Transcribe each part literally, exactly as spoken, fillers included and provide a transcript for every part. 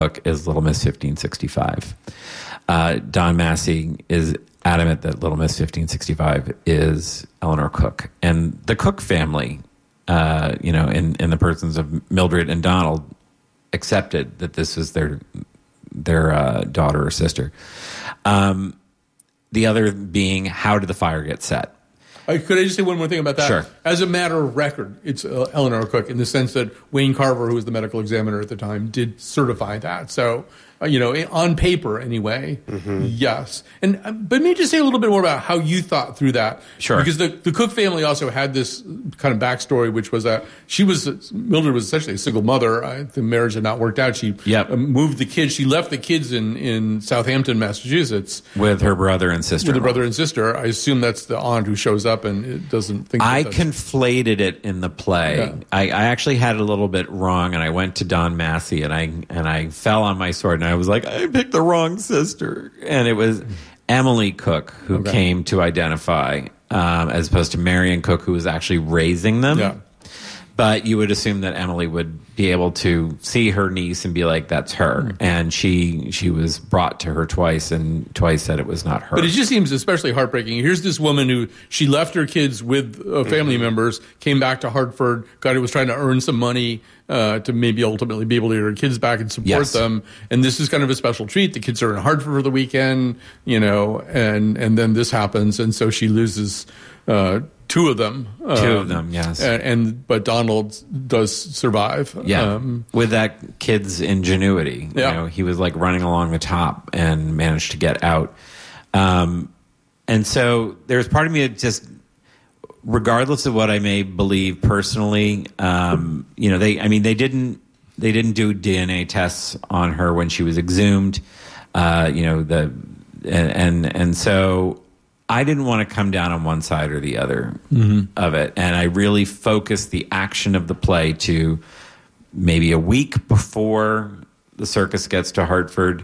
book is Little Miss fifteen sixty-five. Uh, Don Massey is adamant that Little Miss fifteen sixty-five is Eleanor Cook. And the Cook family, uh, you know, in, in the persons of Mildred and Donald, accepted that this was their their uh, daughter or sister. Um, the other being, how did the fire get set? Uh, could I just say one more thing about that? Sure. As a matter of record, it's uh, Eleanor Cook in the sense that Wayne Carver, who was the medical examiner at the time, did certify that. So, uh, you know, on paper anyway, mm-hmm. yes. And uh, but maybe just say a little bit more about how you thought through that. Sure. Because the, the Cook family also had this kind of backstory, which was that she was, Mildred was essentially a single mother. Uh, the marriage had not worked out. She yep. uh, moved the kids. She left the kids in, in Southampton, Massachusetts. With her brother and sister. With her brother and sister. I assume that's the aunt who shows up and it doesn't think I that conflated it in the play. Yeah. I, I actually had it a little bit wrong, and I went to Don Massey, and I and I fell on my sword, and I was like, I picked the wrong sister. And it was Emily Cook who okay. came to identify, um, as opposed to Marion Cook, who was actually raising them. Yeah. But you would assume that Emily would be able to see her niece and be like, that's her. Mm. And she she was brought to her twice, and twice said it was not her. But it just seems especially heartbreaking. Here's this woman who, she left her kids with uh, family mm-hmm. members, came back to Hartford, got was trying to earn some money uh, to maybe ultimately be able to get her kids back and support yes. them. And this is kind of a special treat. The kids are in Hartford for the weekend, you know, and, and then this happens. And so she loses uh, two of them. Two um, of them, yes. And, and but Donald does survive. Yeah, um, with that kid's ingenuity. Yeah. You know, he was like running along the top and managed to get out. Um, and so there's part of me that just, regardless of what I may believe personally, um, you know, they, I mean, they didn't, they didn't do D N A tests on her when she was exhumed. Uh, you know, the, and, and, and so I didn't want to come down on one side or the other mm-hmm. of it. And I really focused the action of the play to maybe a week before the circus gets to Hartford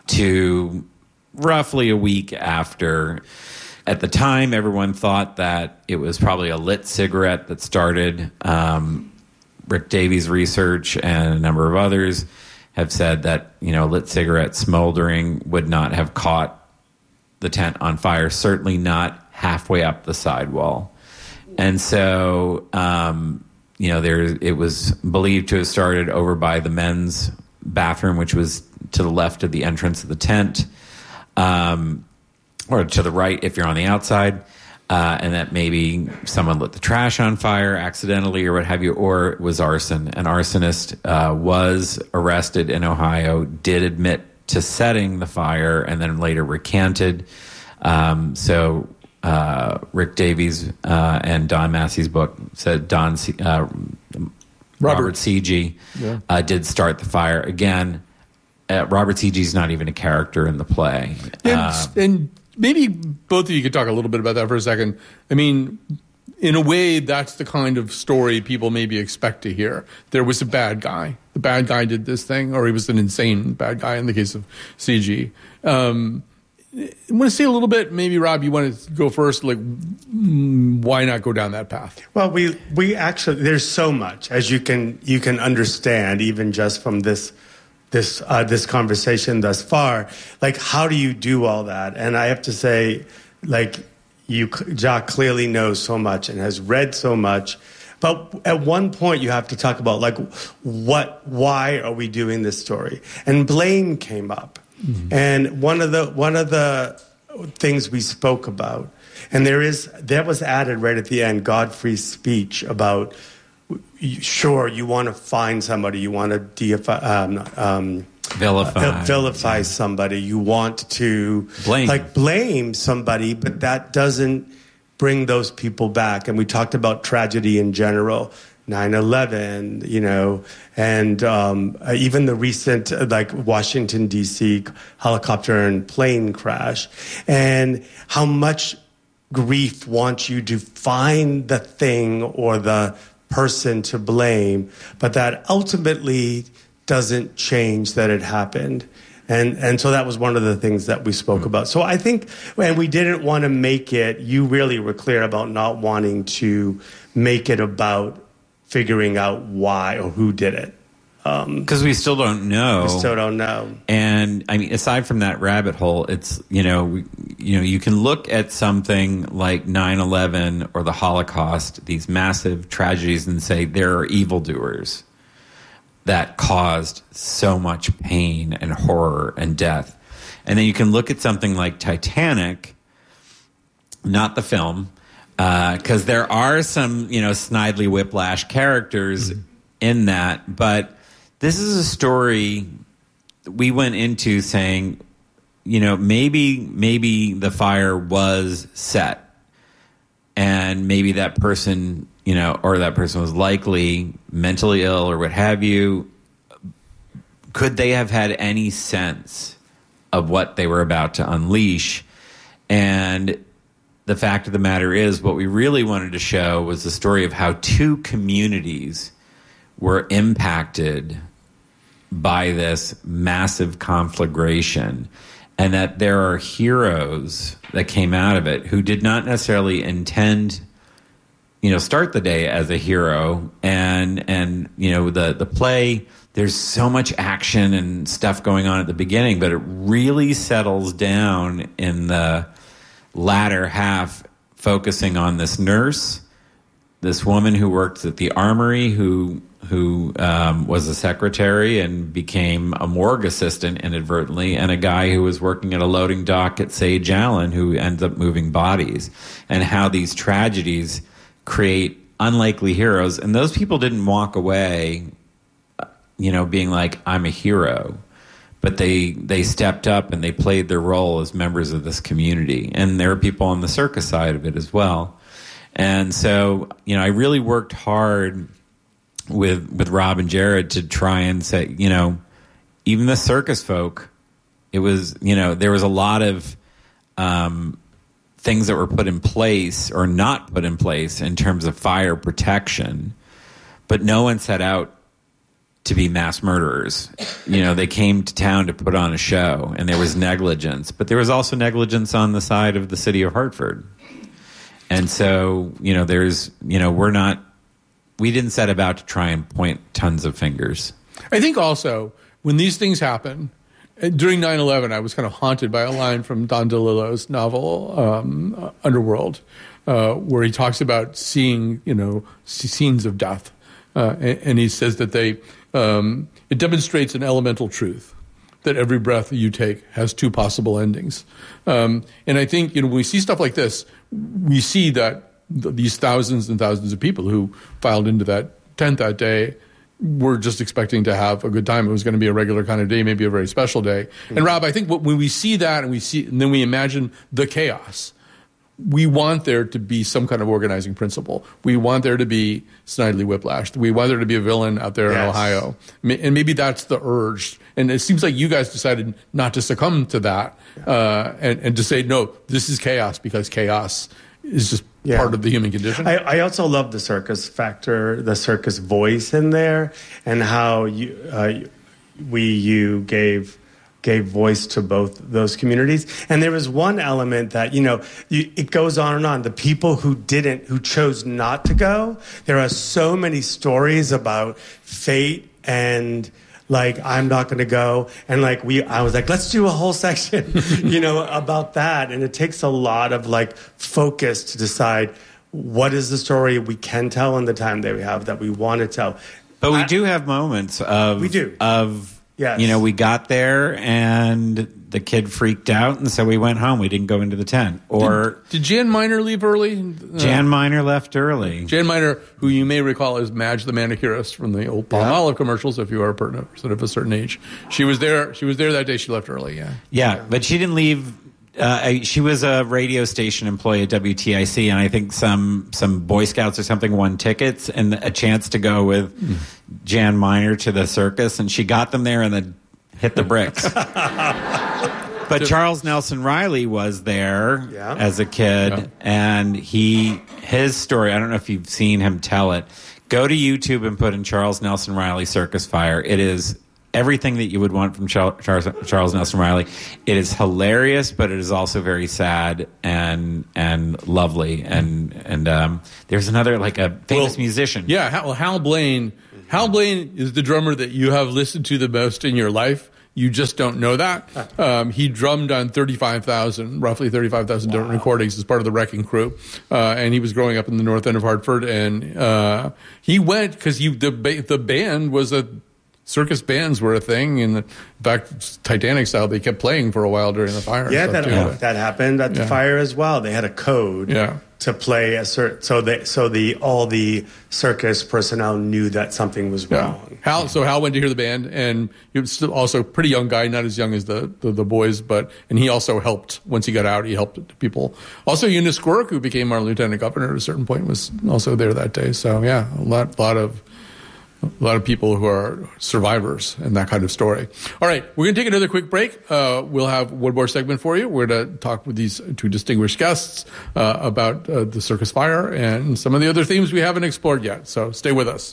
to roughly a week after. At the time, everyone thought that it was probably a lit cigarette that started. Um, Rick Davies' research and a number of others have said that, you know, lit cigarette smoldering would not have caught the tent on fire, certainly not halfway up the sidewall. And so, um, you know, there it was believed to have started over by the men's bathroom, which was to the left of the entrance of the tent, um, or to the right if you're on the outside, uh, and that maybe someone lit the trash on fire accidentally or what have you, or it was arson. An arsonist uh, was arrested in Ohio, did admit to setting the fire, and then later recanted. Um, so uh, Rick Davies uh, and Don Massey's book said Don C- uh, Robert, Robert C G yeah. uh, did start the fire. Again, uh, Robert C G is not even a character in the play. And, uh, and maybe both of you could talk a little bit about that for a second. I mean, in a way, that's the kind of story people maybe expect to hear. There was a bad guy. The bad guy did this thing, or he was an insane bad guy in the case of C G. Um, I want to say a little bit, maybe, Rob, you want to go first, like, why not go down that path? Well, we we actually, there's so much, as you can you can understand, even just from this this uh, this conversation thus far. Like, how do you do all that? And I have to say, like, you, Jacques clearly knows so much and has read so much. But at one point, you have to talk about, like, what, why are we doing this story? And blame came up. Mm-hmm. And one of the one of the things we spoke about, and there is that was added right at the end, Godfrey's speech about, sure, you want to find somebody, you want to deify, um, um, vilify, uh, vilify somebody, you want to blame, like blame somebody, but that doesn't bring those people back. And we talked about tragedy in general. nine eleven, you know, and um, even the recent, uh, like, Washington, D C helicopter and plane crash, and how much grief wants you to find the thing or the person to blame, but that ultimately doesn't change that it happened. And and so that was one of the things that we spoke about. So I think, and we didn't want to make it, you really were clear about not wanting to make it about figuring out why or who did it. Because we still don't know. We still don't know. And I mean, aside from that rabbit hole, it's, you know, we, you know, you can look at something like nine eleven or the Holocaust, these massive tragedies, and say there are evildoers that caused so much pain and horror and death. And then you can look at something like Titanic, not the film, because uh, there are some, you know, Snidely Whiplash characters mm-hmm. in that, but this is a story we went into saying, you know, maybe maybe the fire was set, and maybe that person, you know, or that person was likely mentally ill or what have you. Could they have had any sense of what they were about to unleash? And the fact of the matter is, what we really wanted to show was the story of how two communities were impacted by this massive conflagration, and that there are heroes that came out of it who did not necessarily intend, you know, start the day as a hero. And, and, you know, the, the play, there's so much action and stuff going on at the beginning, but it really settles down in the latter half, focusing on this nurse, this woman who worked at the armory, who who um, was a secretary and became a morgue assistant inadvertently, and a guy who was working at a loading dock at Sage Allen who ends up moving bodies, and how these tragedies create unlikely heroes. And those people didn't walk away, you know, being like, I'm a hero. But they, they stepped up and they played their role as members of this community. And there are people on the circus side of it as well. And so, you know, I really worked hard with with Rob and Jared to try and say, you know, even the circus folk, it was, you know, there was a lot of um, things that were put in place or not put in place in terms of fire protection, but no one set out to be mass murderers. You know, they came to town to put on a show, and there was negligence, but there was also negligence on the side of the city of Hartford. And so, you know, there's, you know, we're not, we didn't set about to try and point tons of fingers. I think also when these things happen, during nine eleven, I was kind of haunted by a line from Don DeLillo's novel, um, Underworld, uh, where he talks about seeing, you know, scenes of death. Uh, and, and he says that they, um, it demonstrates an elemental truth, that every breath you take has two possible endings. Um, and I think, you know, when we see stuff like this, we see that th- these thousands and thousands of people who filed into that tent that day were just expecting to have a good time. It was going to be a regular kind of day, maybe a very special day. Mm-hmm. And Rob, I think what, when we see that and we see, and then we imagine the chaos, we want there to be some kind of organizing principle. We want there to be Snidely Whiplash. We want there to be a villain out there yes. in Ohio. And maybe that's the urge. And it seems like you guys decided not to succumb to that uh, and, and to say, no, this is chaos, because chaos is just yeah. part of the human condition. I, I also love the circus factor, the circus voice in there, and how you, uh, we you gave... gave voice to both those communities. And there was one element that, you know, you, it goes on and on. The people who didn't, who chose not to go, there are so many stories about fate and, like, I'm not going to go. And, like, we, I was like, let's do a whole section, you know, about that. And it takes a lot of, like, focus to decide what is the story we can tell in the time that we have, that we want to tell. But we I, do have moments of... We do. Of... Yes. You know, we got there and the kid freaked out, and so we went home. We didn't go into the tent. Or did, did Jan Miner leave early? Jan uh, Miner left early. Jan Miner, who you may recall as Madge the manicurist from the old Palmolive yeah. commercials, if you are a person of a certain age. She was there. She was there that day. She left early. Yeah. Yeah, yeah. But she didn't leave. Uh, she was a radio station employee at W T I C, and I think some some Boy Scouts or something won tickets and a chance to go with mm. Jan Miner to the circus, and she got them there and then hit the bricks. But Charles Nelson Riley was there yeah. as a kid, yeah. and he his story, I don't know if you've seen him tell it. Go to YouTube and put in Charles Nelson Riley Circus Fire. It is everything that you would want from Charles, Charles Nelson Riley. It is hilarious, but it is also very sad and and lovely. And and um, there's another, like, a famous well, musician. Yeah, well, Hal Blaine Hal Blaine is the drummer that you have listened to the most in your life. You just don't know that. Um, he drummed on thirty-five thousand, roughly thirty-five thousand wow. different recordings as part of the Wrecking Crew. Uh, and he was growing up in the north end of Hartford. And uh, he went because he the, the band was a circus bands were a thing. And in fact, Titanic style, they kept playing for a while during the fire. Yeah, that, yeah. that happened at the yeah. fire as well. They had a code. Yeah. To play a certain, so they, so the all the circus personnel knew that something was wrong. Yeah. Hal, so Hal went to hear the band, and he was still also a pretty young guy, not as young as the, the, the boys, but and he also helped once he got out. He helped people. Also, Eunice Quirk, who became our lieutenant governor at a certain point, was also there that day. So yeah, a lot, lot of. A lot of people who are survivors in that kind of story. All right, we're going to take another quick break. Uh, we'll have one more segment for you. We're going to talk with these two distinguished guests uh, about uh, the circus fire and some of the other themes we haven't explored yet. So stay with us.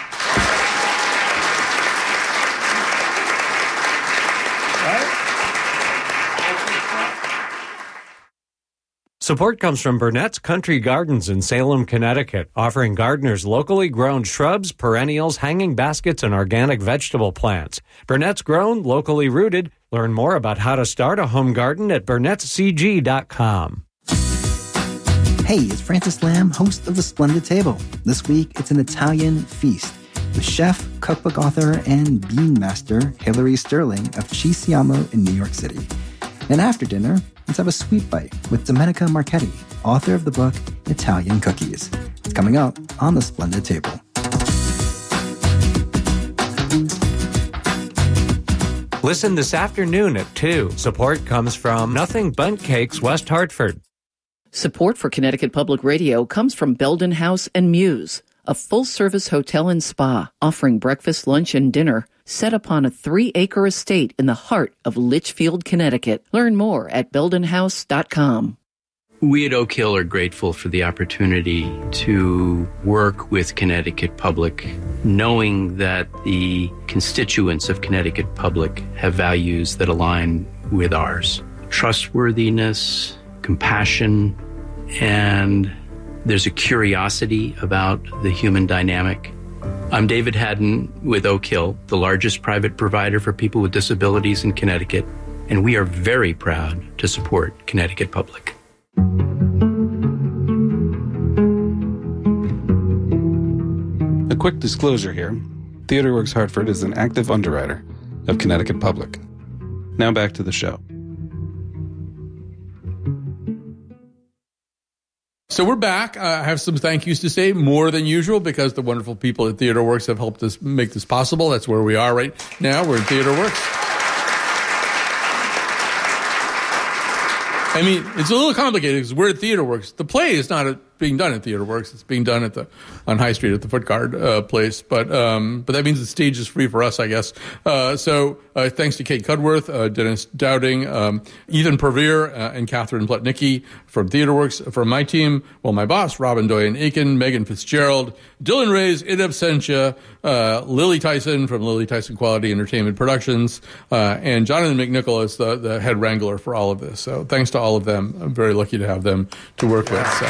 Support comes from Burnett's Country Gardens in Salem, Connecticut, offering gardeners locally grown shrubs, perennials, hanging baskets, and organic vegetable plants. Burnett's grown, locally rooted. Learn more about how to start a home garden at burnetts c g dot com. Hey, it's Francis Lamb, host of The Splendid Table. This week, it's an Italian feast with chef, cookbook author, and bean master Hilary Sterling of Ci Siamo in New York City. And after dinner, let's have a sweet bite with Domenica Marchetti, author of the book Italian Cookies. It's coming up on The Splendid Table. Listen this afternoon at two. Support comes from Nothing Bundt Cakes, West Hartford. Support for Connecticut Public Radio comes from Belden House and Muse, a full-service hotel and spa offering breakfast, lunch, and dinner set upon a three-acre estate in the heart of Litchfield, Connecticut. Learn more at belden house dot com. We at Oak Hill are grateful for the opportunity to work with Connecticut Public, knowing that the constituents of Connecticut Public have values that align with ours. Trustworthiness, compassion, and there's a curiosity about the human dynamic. I'm David Haddon with Oak Hill, the largest private provider for people with disabilities in Connecticut, and we are very proud to support Connecticut Public. A quick disclosure here. TheatreWorks Hartford is an active underwriter of Connecticut Public. Now back to the show. So we're back. Uh, I have some thank yous to say, more than usual, because the wonderful people at TheatreWorks have helped us make this possible. That's where we are right now. We're at TheatreWorks. I mean, it's a little complicated because we're at TheatreWorks. The play is not a, being done at TheatreWorks. It's being done at the on High Street at the Foot Guard uh, place. But um, but that means the stage is free for us, I guess. Uh, so uh, thanks to Kate Cudworth, uh, Dennis Dowding, um, Ethan Pervere, uh, and Catherine Plotnicki from TheatreWorks. From my team, well, my boss, Robin Doyen-Aiken, Megan Fitzgerald, Dylan Reyes in absentia, uh, Lily Tyson from Lily Tyson Quality Entertainment Productions, uh, and Jonathan McNicholas, the, the head wrangler for all of this. So thanks to all of them. I'm very lucky to have them to work with. So,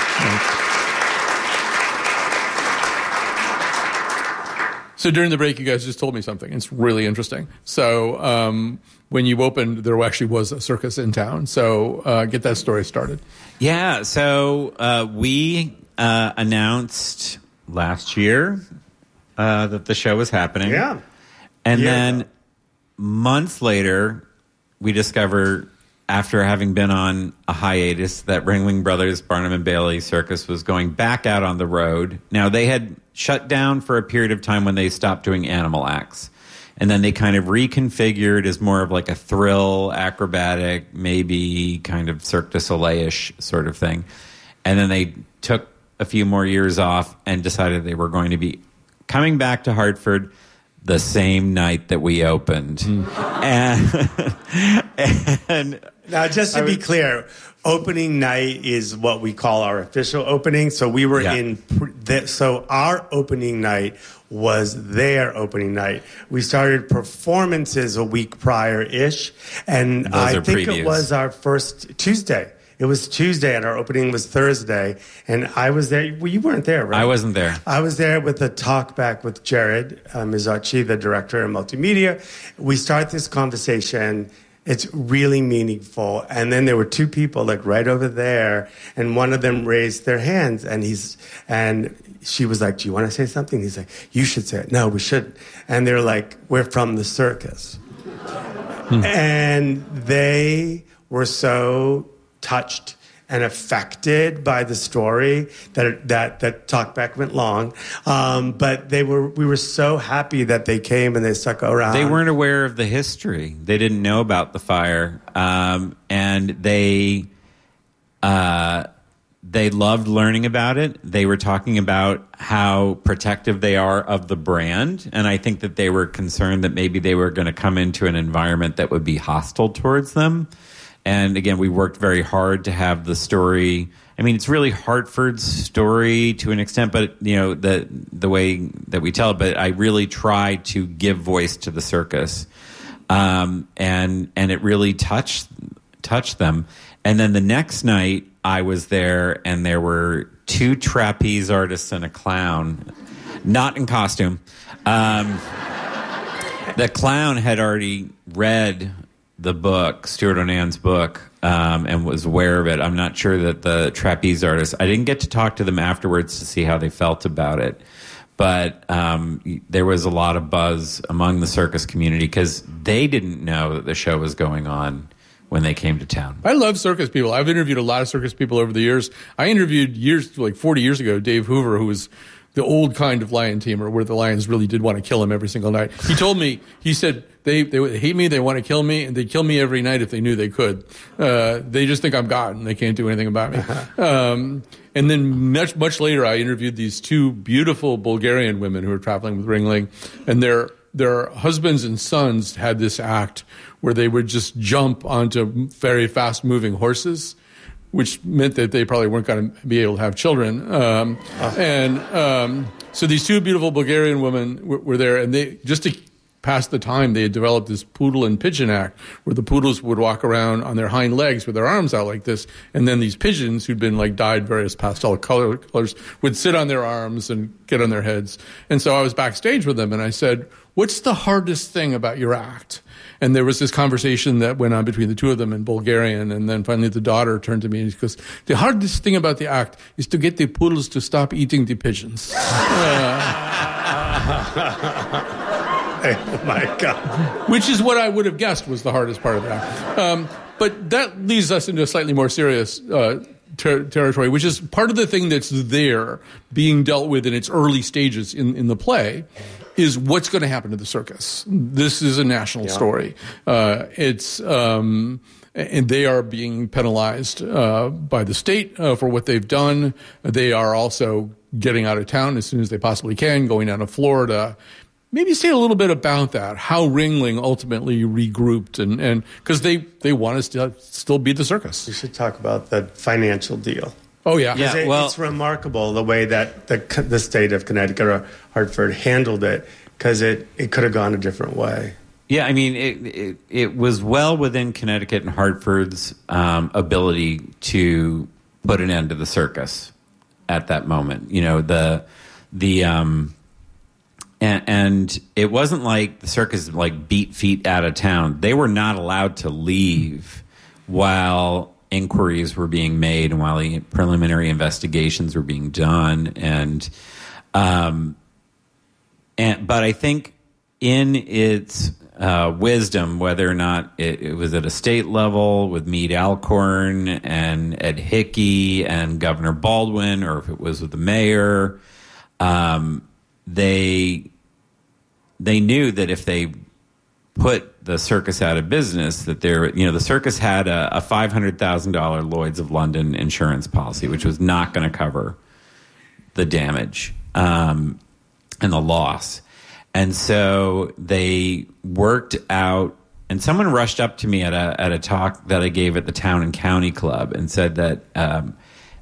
so during the break, you guys just told me something. It's really interesting. So um, when you opened, there actually was a circus in town. So uh, get that story started. Yeah. So uh, we uh, announced last year uh, that the show was happening. Yeah. And yeah. then months later, we discover, after having been on a hiatus, that Ringling Brothers Barnum and Bailey Circus was going back out on the road. Now, they had shut down for a period of time when they stopped doing animal acts. And then they kind of reconfigured as more of like a thrill, acrobatic, maybe kind of Cirque du Soleil-ish sort of thing. And then they took a few more years off and decided they were going to be coming back to Hartford the same night that we opened. Mm. And, and now, just to I be would, clear, opening night is what we call our official opening. So we were yeah. in, the, so our opening night was their opening night. We started performances a week prior-ish, and Those I think previews. it was our first Tuesday. It was Tuesday, and our opening was Thursday, and I was there. Well, you weren't there, right? I wasn't there. I was there with a talk back with Jared uh, Mizrachi, the director of multimedia. We start this conversation. It's really meaningful. And then there were two people like right over there, and one of them raised their hands, and he's and she was like, "Do you want to say something?" He's like, "You should say it." "No, we shouldn't." And they're like, "We're from the circus." Hmm. And they were so touched and affected by the story that that that talkback went long, um, but they were we were so happy that they came and they stuck around. They weren't aware of the history. They didn't know about the fire, um, and they uh, they loved learning about it. They were talking about how protective they are of the brand, and I think that they were concerned that maybe they were going to come into an environment that would be hostile towards them. And again, we worked very hard to have the story. I mean, it's really Hartford's story to an extent, but you know the the way that we tell it. But I really try to give voice to the circus, um, and and it really touched touched them. And then the next night, I was there, and there were two trapeze artists and a clown, not in costume. Um, the clown had already read the book, Stuart Onan's book, um, and was aware of it. I'm not sure that the trapeze artists, I didn't get to talk to them afterwards to see how they felt about it. But um, there was a lot of buzz among the circus community because they didn't know that the show was going on when they came to town. I love circus people. I've interviewed a lot of circus people over the years. I interviewed years, like forty years ago, Dave Hoover, who was the old kind of lion tamer, where the lions really did want to kill him every single night. He told me, he said, they they would hate me, they want to kill me, and they'd kill me every night if they knew they could. Uh, they just think I'm God, and they can't do anything about me. Um, and then much, much later, I interviewed these two beautiful Bulgarian women who were traveling with Ringling, and their their husbands and sons had this act where they would just jump onto very fast-moving horses, which meant that they probably weren't going to be able to have children. Um, uh. And um, so these two beautiful Bulgarian women were, were there, and they just to pass the time, they had developed this poodle and pigeon act, where the poodles would walk around on their hind legs with their arms out like this, and then these pigeons, who'd been like dyed various pastel color, colors, would sit on their arms and get on their heads. And so I was backstage with them, and I said, "What's the hardest thing about your act?" And there was this conversation that went on between the two of them in Bulgarian, and then finally the daughter turned to me and she goes, "The hardest thing about the act is to get the poodles to stop eating the pigeons." uh, Oh my God. Which is what I would have guessed was the hardest part of the act. Um, but that leads us into a slightly more serious uh, ter- territory, which is part of the thing that's there being dealt with in its early stages in, in the play, is what's going to happen to the circus. This is a national yeah. story. Uh, it's um, and they are being penalized uh, by the state uh, for what they've done. They are also getting out of town as soon as they possibly can, going down to Florida. Maybe say a little bit about that, how Ringling ultimately regrouped, and and because they, they want to still, still be the circus. We should talk about the financial deal. Oh, yeah. yeah it, well, it's remarkable the way that the the state of Connecticut or Hartford handled it, because it, it could have gone a different way. Yeah, I mean, it, it, it was well within Connecticut and Hartford's um, ability to put an end to the circus at that moment. You know, the the... Um, And, and it wasn't like the circus like beat feet out of town. They were not allowed to leave while inquiries were being made and while the preliminary investigations were being done. And, um, and but I think in its uh, wisdom, whether or not it, it was at a state level with Meade Alcorn and Ed Hickey and Governor Baldwin, or if it was with the mayor, um, they they knew that if they put the circus out of business, that there, you know, the circus had a, a five hundred thousand dollars Lloyd's of London insurance policy, which was not going to cover the damage um, and the loss. And so they worked out, and someone rushed up to me at a at a talk that I gave at the Town and County Club and said that um,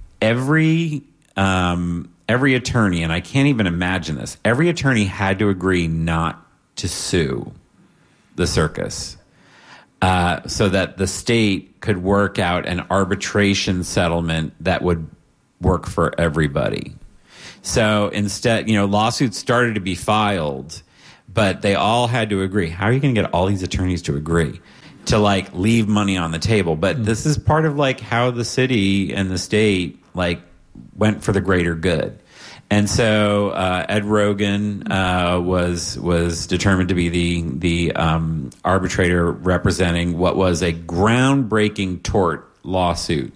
every um, every attorney, and I can't even imagine this, every attorney had to agree not to sue the circus. uh, so that the state could work out an arbitration settlement that would work for everybody. So instead, you know, lawsuits started to be filed, but they all had to agree. How are you going to get all these attorneys to agree to like leave money on the table? But mm-hmm. this is part of like how the city and the state like went for the greater good. And so uh, Ed Rogan uh, was was determined to be the the um, arbitrator representing what was a groundbreaking tort lawsuit.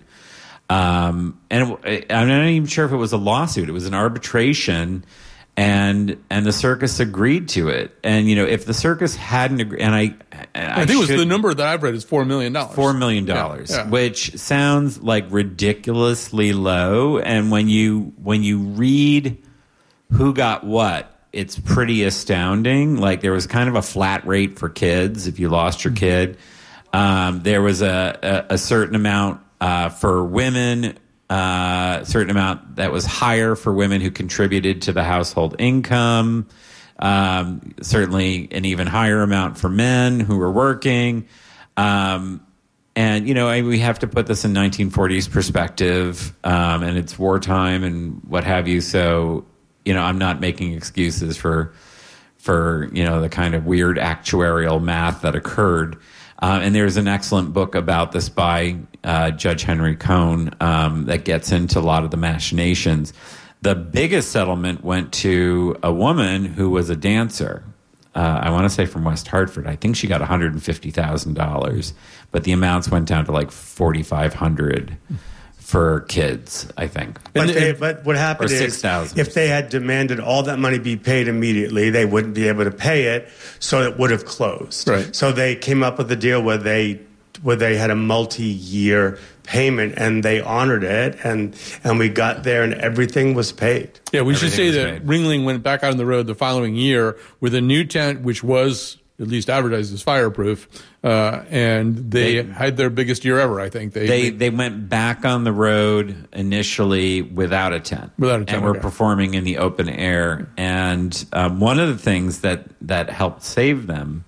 Um, and it, I'm not even sure if it was a lawsuit. It was an arbitration, and and the circus agreed to it. And you know, if the circus hadn't agreed, and I, I, I think should, it was the number that I've read is four million dollars. Four million dollars, yeah, yeah. Which sounds like ridiculously low. And when you when you read who got what, it's pretty astounding. Like there was kind of a flat rate for kids if you lost your kid. Um, there was a, a, a certain amount. Uh, for women, a uh, certain amount that was higher for women who contributed to the household income. Um, certainly an even higher amount for men who were working. Um, and, you know, I, we have to put this in nineteen forties perspective, um, and it's wartime and what have you. So, you know, I'm not making excuses for, for you know, the kind of weird actuarial math that occurred. Uh, and there's an excellent book about this by uh, Judge Henry Cohn um, that gets into a lot of the machinations. The biggest settlement went to a woman who was a dancer. Uh, I want to say from West Hartford. I think she got one hundred fifty thousand dollars, but the amounts went down to like forty-five hundred dollars for kids, I think. But, they, but what happened or is six thousand. If they had demanded all that money be paid immediately, they wouldn't be able to pay it, so it would have closed. Right. So they came up with a deal where they where they had a multi-year payment, and they honored it, and and we got there, and everything was paid. Yeah, we should say Everything was that paid. Ringling went back out on the road the following year with a new tent, which was at least advertised as fireproof, uh, and they, they had their biggest year ever, I think. They, they they went back on the road initially without a tent. Without a tent, And were okay. performing in the open air. And um, one of the things that, that helped save them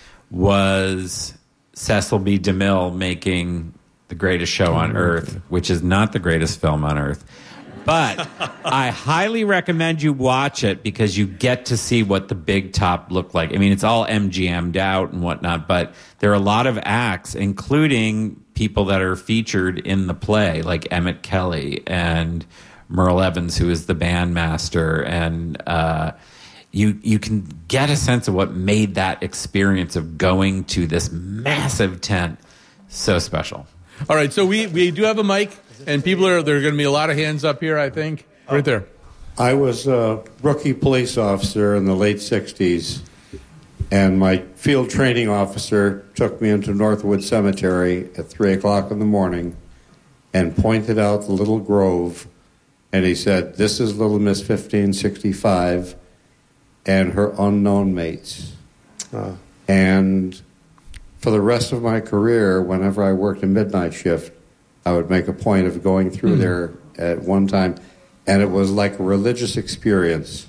was Cecil B. DeMille making The Greatest Show on Earth, which is not the greatest film on earth. But I highly recommend you watch it because you get to see what the big top looked like. I mean, it's all M G M'd out and whatnot, but there are a lot of acts, including people that are featured in the play, like Emmett Kelly and Merle Evans, who is the bandmaster. And uh, you, you can get a sense of what made that experience of going to this massive tent so special. All right, so we, we do have a mic, and people are, there are going to be a lot of hands up here, I think. Right there. I was a rookie police officer in the late sixties, and my field training officer took me into Northwood Cemetery at three o'clock in the morning and pointed out the little grove, and he said, "This is Little Miss fifteen sixty-five and her unknown mates." Uh, and for the rest of my career, whenever I worked a midnight shift, I would make a point of going through mm-hmm. there at one time, and it was like a religious experience.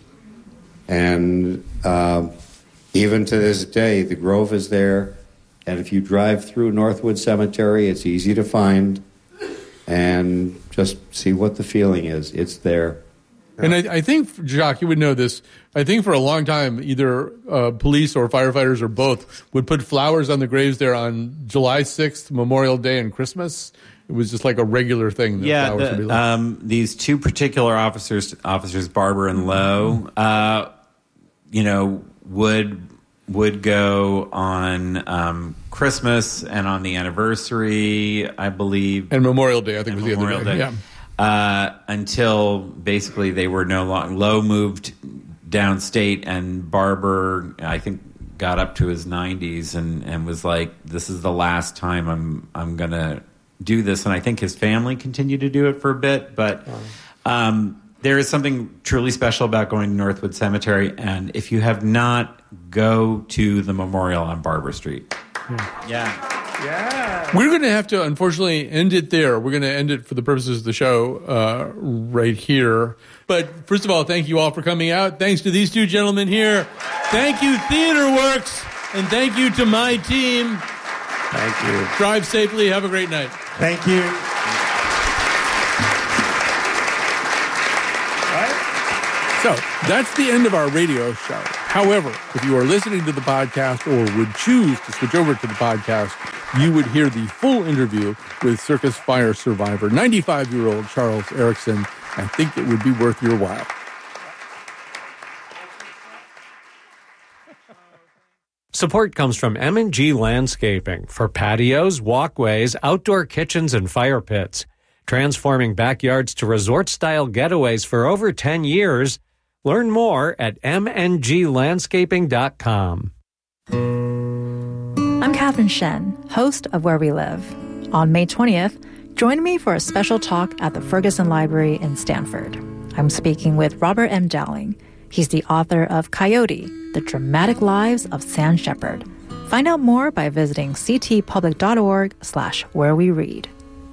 And uh, even to this day, the grove is there, and if you drive through Northwood Cemetery, it's easy to find, and just see what the feeling is. It's there. And I, I think, Jacques, you would know this. I think for a long time, either uh, police or firefighters or both would put flowers on the graves there on July sixth, Memorial Day, and Christmas. It was just like a regular thing. That Yeah, flowers the, would be like. um, these two particular officers, officers Barber and Lowe, uh, you know, would would go on um, Christmas and on the anniversary, I believe, and Memorial Day, I think, and was the Memorial other day. Day. Yeah. Uh, until basically they were no longer. Lowe moved downstate, and Barber, I think, got up to his nineties and, and was like, "This is the last time I'm I'm gonna do this." And I think his family continued to do it for a bit, but um, there is something truly special about going to Northwood Cemetery. And if you have not, go to the memorial on Barber Street. Yeah. Yeah. Yeah. We're going to have to, unfortunately, end it there. We're going to end it for the purposes of the show uh, right here. But first of all, thank you all for coming out. Thanks to these two gentlemen here. Thank you, TheaterWorks. And thank you to my team. Thank you. Drive safely. Have a great night. Thank you. So that's the end of our radio show. However, if you are listening to the podcast or would choose to switch over to the podcast, you would hear the full interview with circus fire survivor, ninety-five-year-old Charles Erickson. I think it would be worth your while. Support comes from M and G Landscaping for patios, walkways, outdoor kitchens, and fire pits. Transforming backyards to resort-style getaways for over ten years. Learn more at m n g landscaping dot com. I'm Catherine Shen, host of Where We Live. On May twentieth, join me for a special talk at the Ferguson Library in Stanford. I'm speaking with Robert M. Dowling. He's the author of Coyote, The Dramatic Lives of Sam Shepard. Find out more by visiting ctpublic.org slash where we read.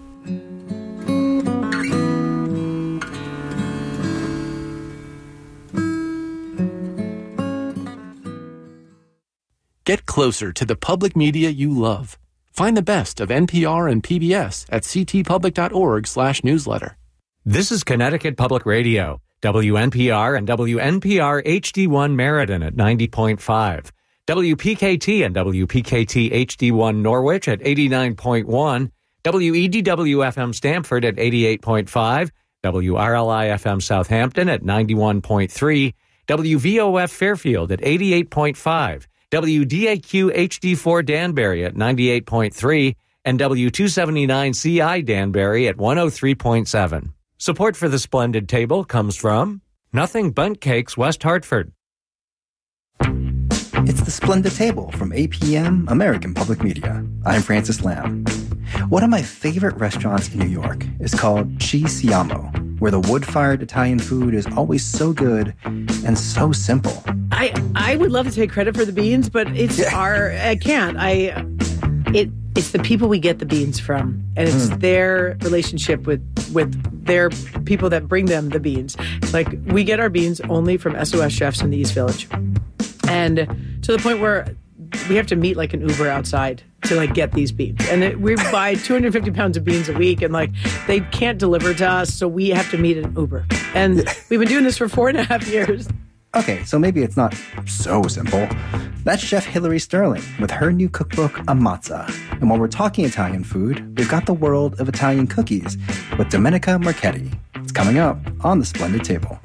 Get closer to the public media you love. Find the best of N P R and P B S at ctpublic.org slash newsletter. This is Connecticut Public Radio, W N P R and W N P R H D one Meriden at ninety point five, W P K T and W P K T H D one Norwich at eighty-nine point one, W E D W F M Stamford at eighty-eight point five, W R L I F M Southampton at ninety-one point three, W V O F Fairfield at eighty-eight point five, W D A Q H D four Danbury at ninety-eight point three, and W two seventy-nine C I Danbury at one oh three point seven. Support for the Splendid Table comes from Nothing Bundt Cakes, West Hartford. It's the Splendid Table from A P M American Public Media. I'm Francis Lamb. One of my favorite restaurants in New York is called Ci Siamo, where the wood-fired Italian food is always so good and so simple. I I would love to take credit for the beans, but it's yeah. our I can't. I it it's the people we get the beans from, and it's mm. their relationship with with their people that bring them the beans. Like, we get our beans only from S O S Chefs in the East Village, and to the point where we have to meet like an Uber outside to like get these beans. And it, we buy two hundred fifty pounds of beans a week, and like they can't deliver to us, so we have to meet an Uber. And we've been doing this for four and a half years. Okay, so maybe it's not so simple. That's Chef Hilary Sterling with her new cookbook, Ammazza. And while we're talking Italian food, we've got the world of Italian cookies with Domenica Marchetti. It's coming up on the Splendid Table.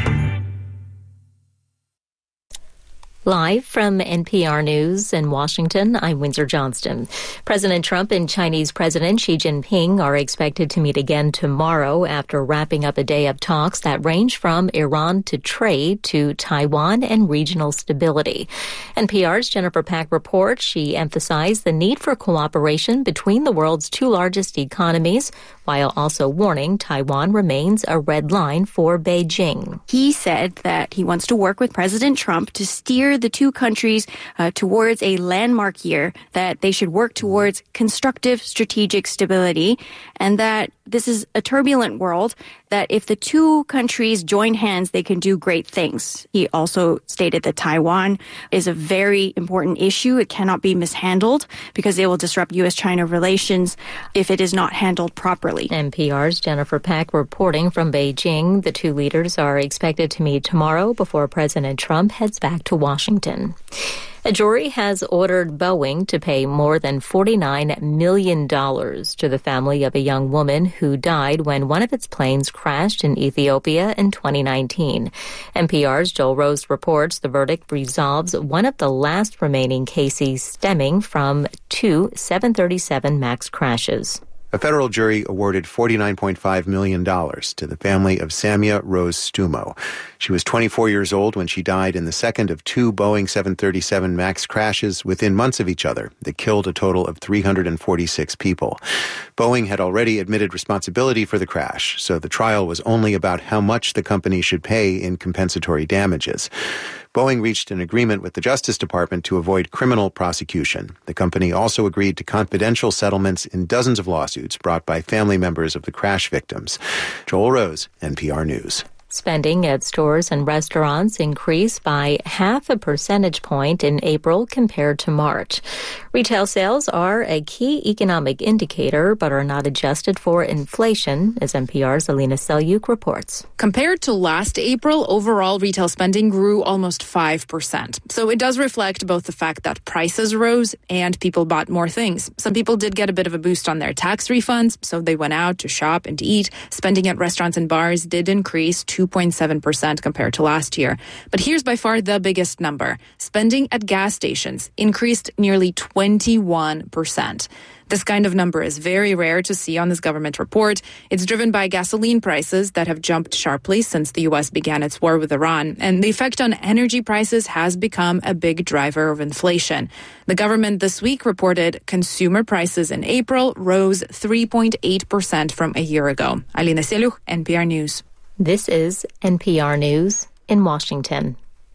Live from N P R News in Washington, I'm Windsor Johnston. President Trump and Chinese President Xi Jinping are expected to meet again tomorrow after wrapping up a day of talks that range from Iran to trade to Taiwan and regional stability. N P R's Jennifer Pack reports she emphasized the need for cooperation between the world's two largest economies, while also warning Taiwan remains a red line for Beijing. He said that he wants to work with President Trump to steer the two countries uh, towards a landmark year, that they should work towards constructive strategic stability, and that this is a turbulent world, that if the two countries join hands, they can do great things. He also stated that Taiwan is a very important issue. It cannot be mishandled because it will disrupt U S China relations if it is not handled properly. N P R's Jennifer Pack reporting from Beijing. The two leaders are expected to meet tomorrow before President Trump heads back to Washington. A jury has ordered Boeing to pay more than forty-nine million dollars to the family of a young woman who died when one of its planes crashed in Ethiopia in twenty nineteen. N P R's Joel Rose reports the verdict resolves one of the last remaining cases stemming from two seven thirty-seven MAX crashes. A federal jury awarded forty-nine point five million dollars to the family of Samia Rose Stumo. She was twenty-four years old when she died in the second of two Boeing seven thirty-seven MAX crashes within months of each other that killed a total of three hundred forty-six people. Boeing had already admitted responsibility for the crash, so the trial was only about how much the company should pay in compensatory damages. Boeing reached an agreement with the Justice Department to avoid criminal prosecution. The company also agreed to confidential settlements in dozens of lawsuits brought by family members of the crash victims. Joel Rose, N P R News. Spending at stores and restaurants increased by half a percentage point in April compared to March. Retail sales are a key economic indicator but are not adjusted for inflation, as N P R's Alina Selyuk reports. Compared to last April, overall retail spending grew almost five percent. So it does reflect both the fact that prices rose and people bought more things. Some people did get a bit of a boost on their tax refunds, so they went out to shop and to eat. Spending at restaurants and bars did increase two point seven percent compared to last year. But here's by far the biggest number. Spending at gas stations increased nearly twenty-one percent. This kind of number is very rare to see on this government report. It's driven by gasoline prices that have jumped sharply since the U S began its war with Iran, and the effect on energy prices has become a big driver of inflation. The government this week reported consumer prices in April rose three point eight percent from a year ago. Alina Selyuk, N P R News. This is N P R News in Washington.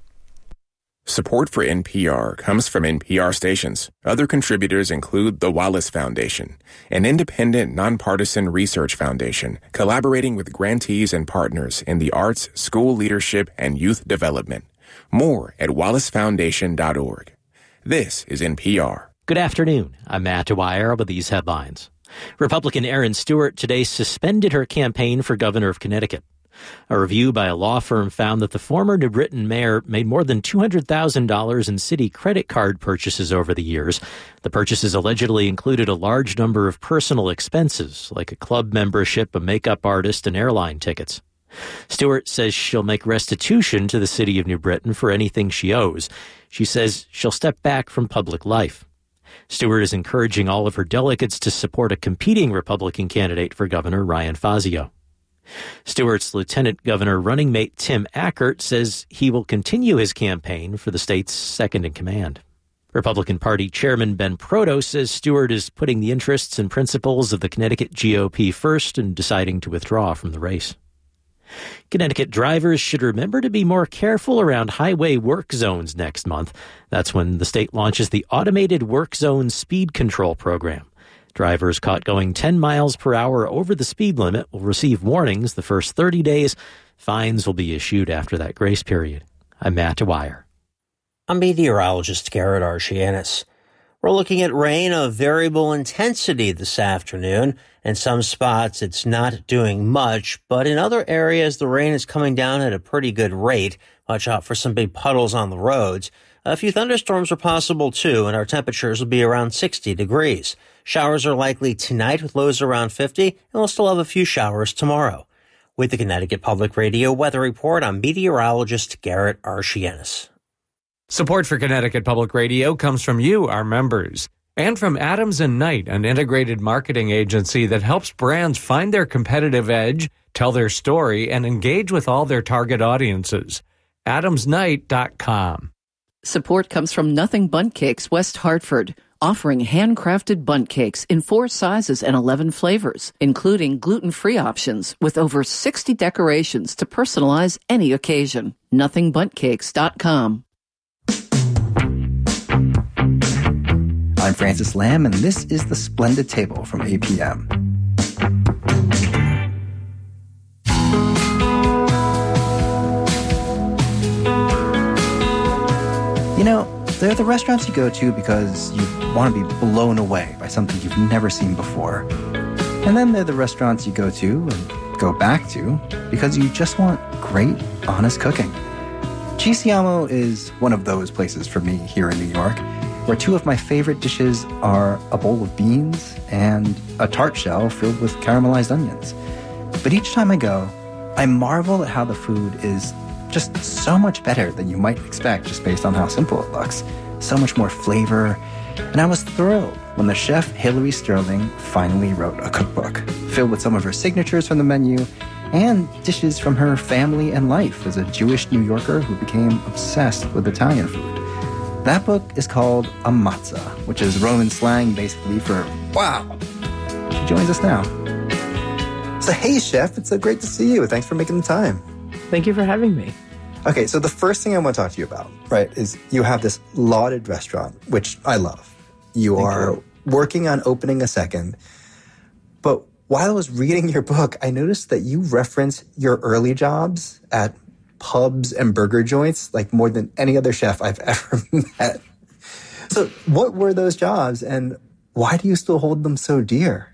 Support for N P R comes from N P R stations. Other contributors include the Wallace Foundation, an independent, nonpartisan research foundation collaborating with grantees and partners in the arts, school leadership, and youth development. More at wallace foundation dot org. This is N P R. Good afternoon. I'm Matt Dwyer with these headlines. Republican Erin Stewart today suspended her campaign for governor of Connecticut. A review by a law firm found that the former New Britain mayor made more than two hundred thousand dollars in city credit card purchases over the years. The purchases allegedly included a large number of personal expenses, like a club membership, a makeup artist, and airline tickets. Stewart says she'll make restitution to the city of New Britain for anything she owes. She says she'll step back from public life. Stewart is encouraging all of her delegates to support a competing Republican candidate for governor, Ryan Fazio. Stewart's lieutenant governor running mate Tim Ackert says he will continue his campaign for the state's second in command. Republican Party Chairman Ben Proto says Stewart is putting the interests and principles of the Connecticut G O P first and deciding to withdraw from the race. Connecticut drivers should remember to be more careful around highway work zones next month. That's when the state launches the Automated Work Zone Speed Control Program. Drivers caught going ten miles per hour over the speed limit will receive warnings the first thirty days. Fines will be issued after that grace period. I'm Matt Dwyer. I'm meteorologist Garrett Archianis. We're looking at rain of variable intensity this afternoon. In some spots, it's not doing much, but in other areas, the rain is coming down at a pretty good rate. Watch out for some big puddles on the roads. A few thunderstorms are possible, too, and our temperatures will be around sixty degrees. Showers are likely tonight with lows around fifty, and we'll still have a few showers tomorrow. With the Connecticut Public Radio Weather Report, I'm meteorologist Garrett Archianis. Support for Connecticut Public Radio comes from you, our members, and from Adams and Knight, an integrated marketing agency that helps brands find their competitive edge, tell their story, and engage with all their target audiences. adams knight dot com. Support comes from Nothing Bundt Cakes, West Hartford, offering handcrafted bundt cakes in four sizes and eleven flavors, including gluten-free options with over sixty decorations to personalize any occasion. nothing bundt cakes dot com. I'm Francis Lamb, and this is The Splendid Table from A P M. You know, there are the restaurants you go to because you want to be blown away by something you've never seen before. And then there are the restaurants you go to and go back to because you just want great, honest cooking. Ci Siamo is one of those places for me here in New York, where two of my favorite dishes are a bowl of beans and a tart shell filled with caramelized onions. But each time I go, I marvel at how the food is just so much better than you might expect just based on how simple it looks. So much more flavor. And I was thrilled when the chef Hilary Sterling finally wrote a cookbook filled with some of her signatures from the menu and dishes from her family and life as a Jewish New Yorker who became obsessed with Italian food. That book is called Amatza, which is Roman slang basically for wow. She joins us now. So hey, chef, it's so great to see you. Thanks for making the time. Thank you for having me. Okay, so the first thing I want to talk to you about, right, is you have this lauded restaurant, which I love. You Thank are you. working on opening a second. But while I was reading your book, I noticed that you reference your early jobs at pubs and burger joints like more than any other chef I've ever met. So what were those jobs and why do you still hold them so dear?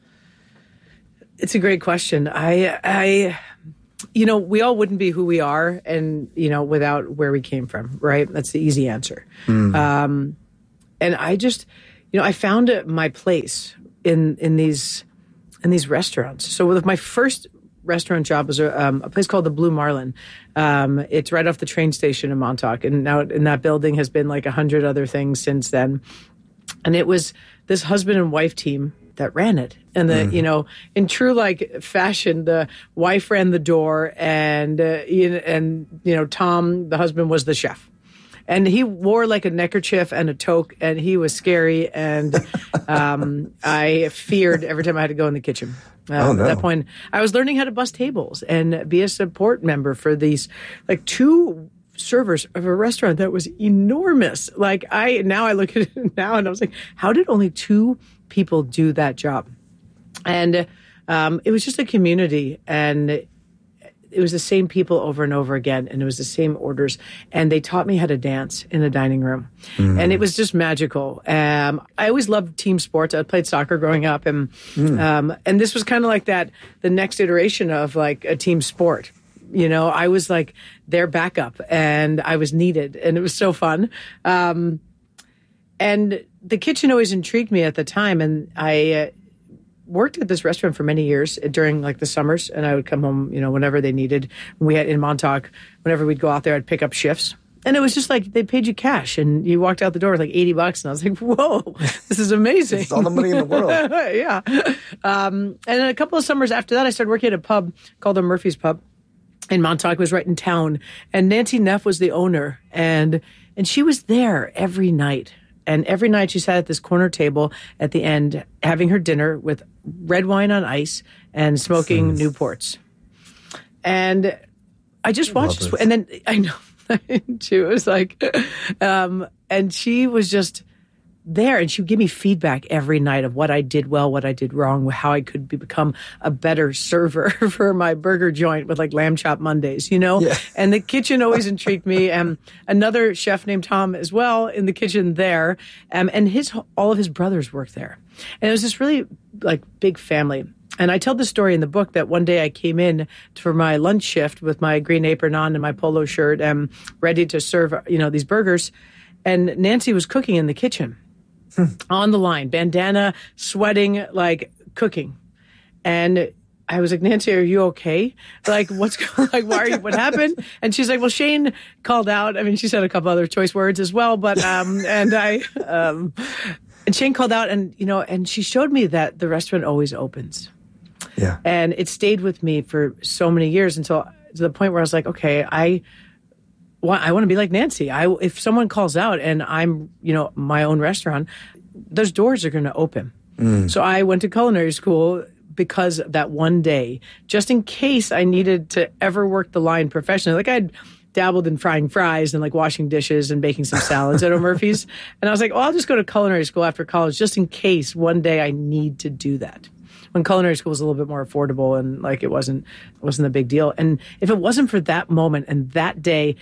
It's a great question. I, I, you know, we all wouldn't be who we are and, you know, without where we came from, right? That's the easy answer. Mm. Um, and I just, you know, I found my place in, in these, in these restaurants. So with my first restaurant job was a, um, a place called the Blue Marlin. Um, it's right off the train station in Montauk. And now in that building has been like a hundred other things since then. And it was this husband and wife team that ran it. And the, mm. you know, in true like fashion, the wife ran the door and, uh, you know, and, you know, Tom, the husband, was the chef. And he wore like a neckerchief and a toque, and he was scary. And um, I feared every time I had to go in the kitchen. Uh, oh, no. At that point, I was learning how to bus tables and be a support member for these like two servers of a restaurant that was enormous. Like I, now I look at it now and I was like, how did only two people do that job? And um, it was just a community, and it was the same people over and over again, and it was the same orders. And they taught me how to dance in the dining room. Mm. And it was just magical. Um, I always loved team sports. I played soccer growing up. And, mm. um, and this was kind of like that, the next iteration of like a team sport. You know, I was like their backup, and I was needed, and it was so fun. Um, and the kitchen always intrigued me at the time. And I, uh, worked at this restaurant for many years during like the summers, and I would come home, you know, whenever they needed. We had in Montauk, whenever we'd go out there, I'd pick up shifts. And it was just like, they paid you cash and you walked out the door with like eighty bucks. And I was like, whoa, this is amazing. It's all the money in the world. Yeah. Um, and then a couple of summers after that, I started working at a pub called the Murphy's Pub in Montauk. It was right in town. And Nancy Neff was the owner, and, and she was there every night. And every night she sat at this corner table at the end, having her dinner with red wine on ice and smoking Newports. And I just watched this. And then I know she was like, um, and she was just there, and she would give me feedback every night of what I did well, what I did wrong, how I could be, become a better server for my burger joint with like lamb chop Mondays, you know? Yeah. And the kitchen always intrigued me. And another chef named Tom as well in the kitchen there. Um, and his, all of his brothers worked there. And it was this really like big family. And I tell the story in the book that one day I came in for my lunch shift with my green apron on and my polo shirt and ready to serve, you know, these burgers. And Nancy was cooking in the kitchen. On the line, bandana, sweating, like cooking. And I was like, Nancy, are you okay? Like, what's going like, why are you, what happened? And she's like, well, Shane called out. I mean, she said a couple other choice words as well, but, um, and I, um, and Shane called out, and, you know, and she showed me that the restaurant always opens. Yeah. And it stayed with me for so many years until to the point where I was like, okay, I, well, I want to be like Nancy. I, if someone calls out and I'm, you know, my own restaurant, those doors are going to open. Mm. So I went to culinary school because that one day, just in case I needed to ever work the line professionally. Like I'd dabbled in frying fries and like washing dishes and baking some salads at O'Murphy's. And I was like, well, I'll just go to culinary school after college just in case one day I need to do that. When culinary school was a little bit more affordable and like it wasn't, it wasn't a big deal. And if it wasn't for that moment and that day,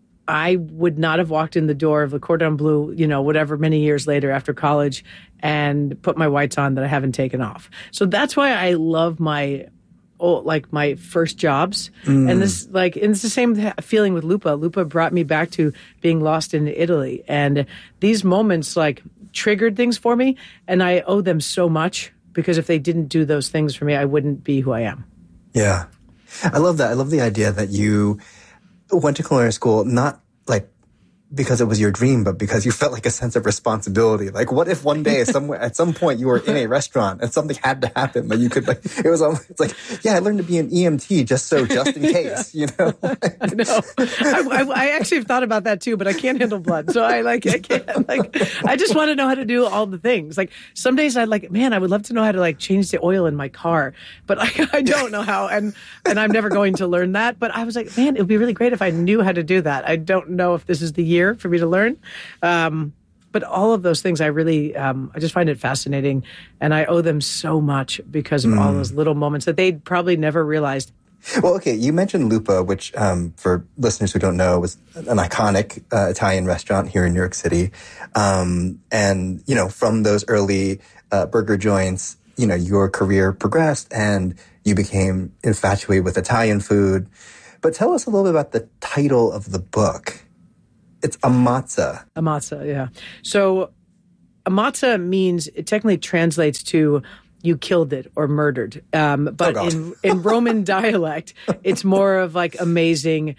I would not have walked in the door of the Cordon Bleu, you know, whatever, many years later after college and put my whites on that I haven't taken off. So that's why I love my, oh, like my first jobs. Mm. And this, like, and it's the same feeling with Lupa. Lupa brought me back to being lost in Italy. And these moments, like, triggered things for me. And I owe them so much because if they didn't do those things for me, I wouldn't be who I am. Yeah. I love that. I love the idea that you went to culinary school, not like because it was your dream, but because you felt like a sense of responsibility. Like, what if one day, somewhere at some point, you were in a restaurant and something had to happen? Like, you could, like, it was, it's like, yeah, I learned to be an E M T just so, just in case, you know. I know. I, I, I actually have thought about that too, but I can't handle blood, so I like, I can't. Like, I just want to know how to do all the things. Like, some days I like, man, I would love to know how to like change the oil in my car, but I, I don't know how, and and I'm never going to learn that. But I was like, man, it would be really great if I knew how to do that. I don't know if this is the year for me to learn. Um, but all of those things, I really, um, I just find it fascinating. And I owe them so much because of mm. all those little moments that they'd probably never realized. Well, okay, you mentioned Lupa, which, um, for listeners who don't know, was an iconic uh, Italian restaurant here in New York City. Um, and, you know, from those early uh, burger joints, you know, your career progressed and you became infatuated with Italian food. But tell us a little bit about the title of the book. It's Ammazza. Ammazza, yeah. So Ammazza means, it technically translates to you killed it or murdered. Um, but oh in, in Roman dialect, it's more of like amazing.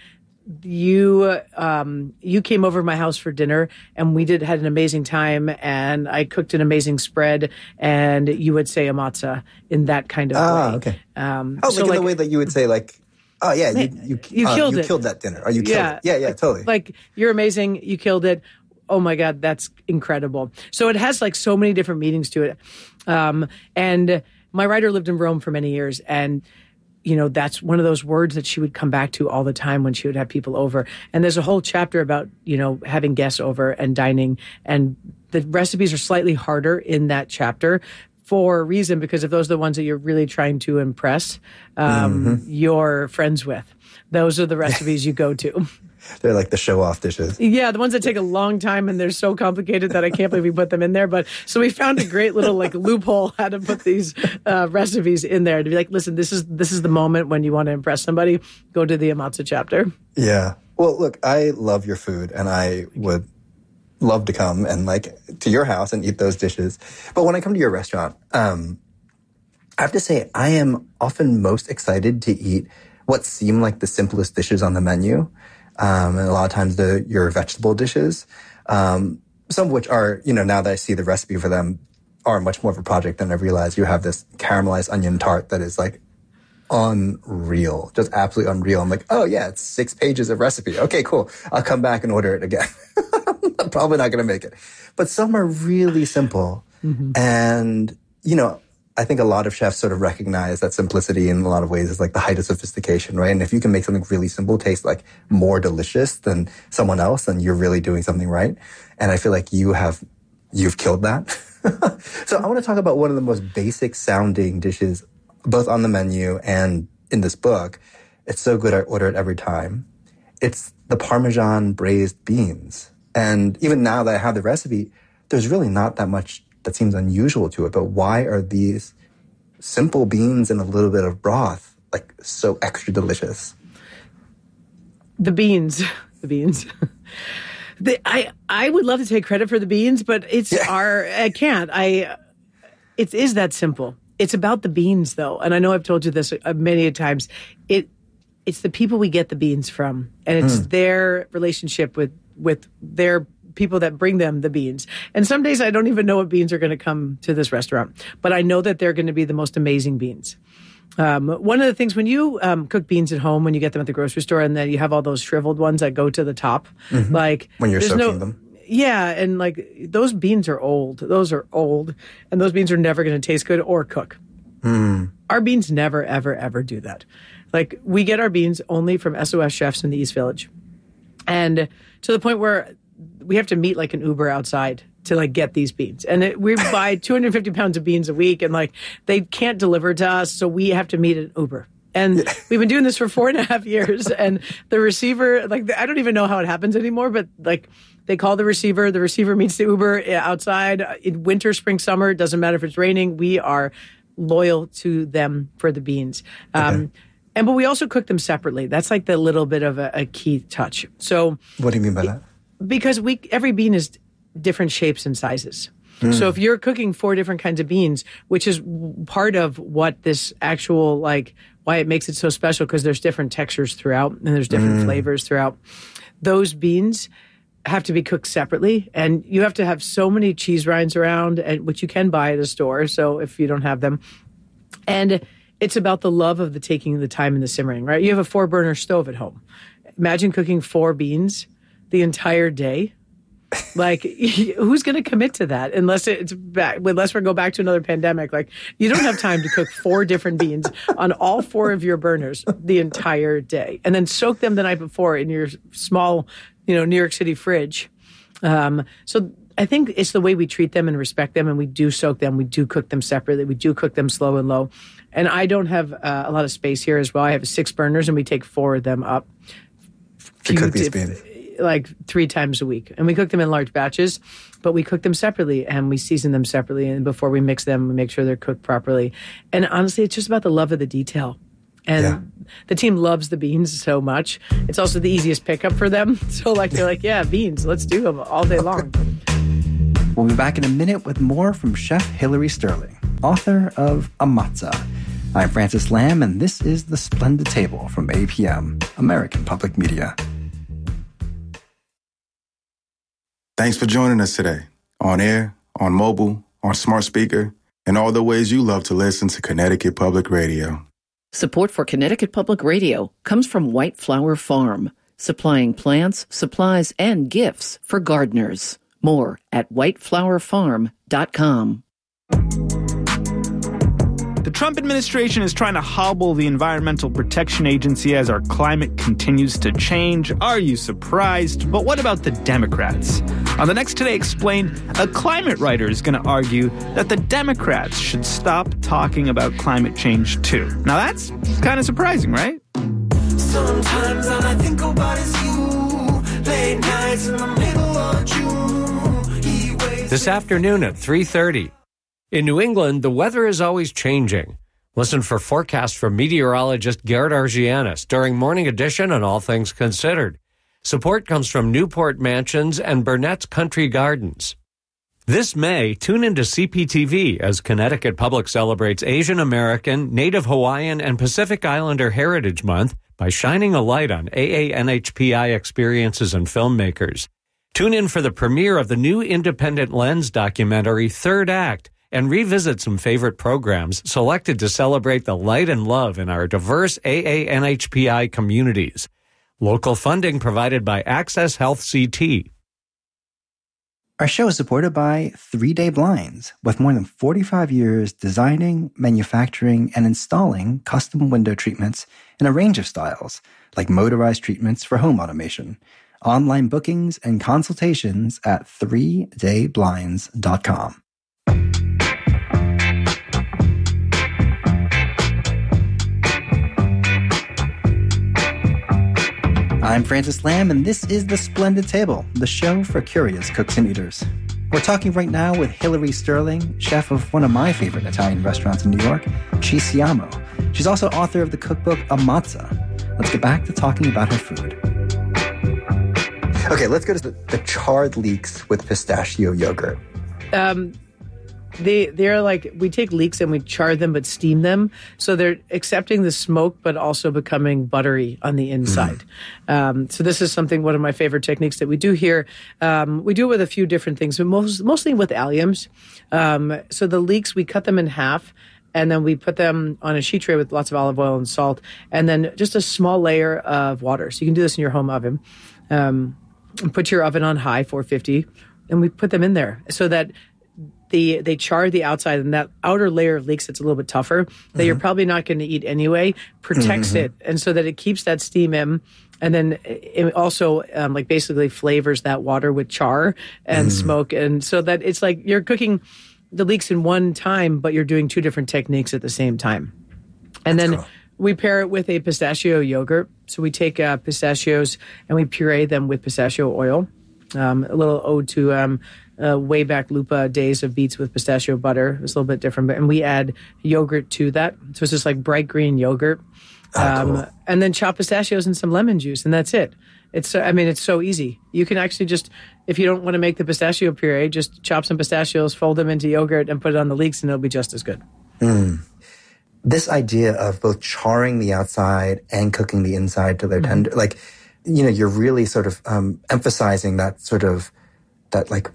You um, you came over to my house for dinner and we did had an amazing time and I cooked an amazing spread and you would say Ammazza in that kind of ah, way. Okay. Um, oh, so like in like, the way that you would say like, oh yeah, man, you you, you uh, killed you it. killed that dinner. Or you killed yeah, it. Yeah, yeah, like, totally. Like you're amazing. You killed it. Oh my God, that's incredible. So it has like so many different meanings to it. Um, and my writer lived in Rome for many years and you know, that's one of those words that she would come back to all the time when she would have people over. And there's a whole chapter about, you know, having guests over and dining. And the recipes are slightly harder in that chapter for a reason, because if those are the ones that you're really trying to impress um, mm-hmm. your friends with, those are the recipes you go to. They're like the show-off dishes. Yeah, the ones that take a long time and they're so complicated that I can't believe we put them in there. But so we found a great little like loophole how to put these uh, recipes in there to be like, listen, this is this is the moment when you want to impress somebody. Go to the Ammazza chapter. Yeah. Well, look, I love your food, and I would love to come and like to your house and eat those dishes. But when I come to your restaurant, um, I have to say I am often most excited to eat what seem like the simplest dishes on the menu. Um, and a lot of times the your vegetable dishes, um, some of which are, you know, now that I see the recipe for them, are much more of a project than I realized. You have this caramelized onion tart that is like unreal, just absolutely unreal. I'm like, oh yeah, it's six pages of recipe. Okay, cool. I'll come back and order it again. I'm probably not going to make it. But some are really simple. Mm-hmm. And, you know, I think a lot of chefs sort of recognize that simplicity in a lot of ways is like the height of sophistication, right? And if you can make something really simple taste like more delicious than someone else, then you're really doing something right. And I feel like you have, you've killed that. So I want to talk about one of the most basic sounding dishes, both on the menu and in this book. It's so good I order it every time. It's the Parmesan braised beans. And even now that I have the recipe, there's really not that much that seems unusual to it, but why are these simple beans and a little bit of broth like so extra delicious? The beans, the beans. the, I I would love to take credit for the beans, but it's yeah. our I can't. I it is that simple. It's about the beans, though, and I know I've told you this many times. It it's the people we get the beans from, and it's mm. their relationship with with their people that bring them the beans. And some days I don't even know what beans are going to come to this restaurant, but I know that they're going to be the most amazing beans. Um, one of the things when you um, cook beans at home, when you get them at the grocery store, and then you have all those shriveled ones that go to the top, mm-hmm. like when you're soaking no, them. Yeah, and like those beans are old. Those are old, and those beans are never going to taste good or cook. Mm. Our beans never, ever, ever do that. Like we get our beans only from S O S Chefs in the East Village, and to the point where we have to meet like an Uber outside to like get these beans. And it, we buy two hundred fifty pounds of beans a week and like they can't deliver to us. So we have to meet an Uber. And yeah. we've been doing this for four and a half years. And the receiver, like, I don't even know how it happens anymore, but like they call the receiver, the receiver meets the Uber outside in winter, spring, summer. It doesn't matter if it's raining. We are loyal to them for the beans. Okay. Um, and, but we also cook them separately. That's like the little bit of a, a key touch. So what do you mean by that? Because we every bean is different shapes and sizes. Mm. So if you're cooking four different kinds of beans, which is part of what this actual, like, why it makes it so special, because there's different textures throughout and there's different mm. flavors throughout. Those beans have to be cooked separately, and you have to have so many cheese rinds around, and which you can buy at a store, so if you don't have them. And it's about the love of the taking the time and the simmering, right? You have a four-burner stove at home. Imagine cooking four beans the entire day. Like, who's going to commit to that unless it's back, unless we go back to another pandemic? Like, you don't have time to cook four different beans on all four of your burners the entire day, and then soak them the night before in your small, you know, New York City fridge. Um, so, I think it's the way we treat them and respect them, and we do soak them. We do cook them separately. We do cook them slow and low. And I don't have uh, a lot of space here as well. I have six burners, and we take four of them up. To cook these beans. Like three times a week. And we cook them in large batches, but we cook them separately and we season them separately. And before we mix them, we make sure they're cooked properly. And honestly, it's just about the love of the detail. And yeah. the team loves the beans so much. It's also the easiest pickup for them. So like they're like, yeah, beans, let's do them all day long. We'll be back in a minute with more from Chef Hilary Sterling, author of Amatza. I'm Francis Lamb, and this is The Splendid Table from A P M, American Public Media. Thanks for joining us today, on air, on mobile, on smart speaker, and all the ways you love to listen to Connecticut Public Radio. Support for Connecticut Public Radio comes from White Flower Farm, supplying plants, supplies, and gifts for gardeners. More at white flower farm dot com. The Trump administration is trying to hobble the Environmental Protection Agency as our climate continues to change. Are you surprised? But what about the Democrats? On the next Today Explained, a climate writer is going to argue that the Democrats should stop talking about climate change too. Now that's kind of surprising, right? Sometimes all I think about is you. Late nights in the middle of June. This afternoon at three thirty. In New England, the weather is always changing. Listen for forecasts from meteorologist Garrett Argianis during Morning Edition on All Things Considered. Support comes from Newport Mansions and Burnett's Country Gardens. This May, tune into C P T V as Connecticut Public celebrates Asian American, Native Hawaiian, and Pacific Islander Heritage Month by shining a light on A A N H P I experiences and filmmakers. Tune in for the premiere of the new Independent Lens documentary, Third Act, and revisit some favorite programs selected to celebrate the light and love in our diverse A A N H P I communities. Local funding provided by Access Health C T. Our show is supported by Three Day Blinds, with more than forty-five years designing, manufacturing, and installing custom window treatments in a range of styles, like motorized treatments for home automation. Online bookings and consultations at three day blinds dot com. I'm Francis Lamb, and this is The Splendid Table, the show for curious cooks and eaters. We're talking right now with Hilary Sterling, chef of one of my favorite Italian restaurants in New York, Ci Siamo. She's also author of the cookbook Amatza. Let's get back to talking about her food. Okay, let's go to the, the charred leeks with pistachio yogurt. Um, they they're like, we take leeks and we char them but steam them, so they're accepting the smoke but also becoming buttery on the inside. Mm. Um, so this is something, one of my favorite techniques that we do here. Um, we do it with a few different things, but most, mostly with alliums. Um, so the leeks, we cut them in half, and then we put them on a sheet tray with lots of olive oil and salt, and then just a small layer of water. So you can do this in your home oven. Um, and put your oven on high, four fifty, and we put them in there so that the they char the outside, and that outer layer of leeks that's a little bit tougher, that mm-hmm. you're probably not going to eat anyway, protects mm-hmm. it, and so that it keeps that steam in, and then it also um, like basically flavors that water with char and mm. smoke, and so that it's like you're cooking the leeks in one time, but you're doing two different techniques at the same time. And that's then cool. We pair it with a pistachio yogurt. So we take uh, pistachios and we puree them with pistachio oil. Um, a little ode to um, uh, way back Lupa days of beets with pistachio butter. It's a little bit different, but and we add yogurt to that. So it's just like bright green yogurt. Um, oh, cool. And then chop pistachios and some lemon juice, and that's it. It's, I mean, it's so easy. You can actually just, if you don't want to make the pistachio puree, just chop some pistachios, fold them into yogurt, and put it on the leeks, and it'll be just as good. Mm. This idea of both charring the outside and cooking the inside till they're mm-hmm. tender, like, you know, you're really sort of um, emphasizing that sort of, that like